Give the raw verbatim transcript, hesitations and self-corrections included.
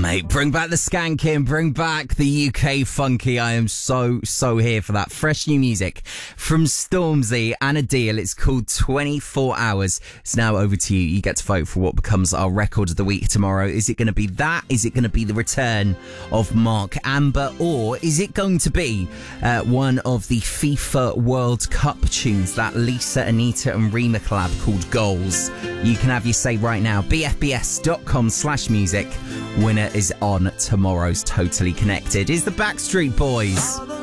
mate, bring back the skanking, bring back the U K funky. I am so, so here for that. Fresh new music from Stormzy and Adele. It's called twenty-four hours. It's now over to you. You get to vote for what becomes our record of the week tomorrow. Is it going to be that? Is it going to be the return of Mark Amber? Or is it going to be uh, one of the FIFA World Cup tunes, that Lisa, Anita and Rima collab called Goals? You can have your say right now. b f b s dot com slash music. Winner is on tomorrow's Totally Connected. Is the Backstreet Boys.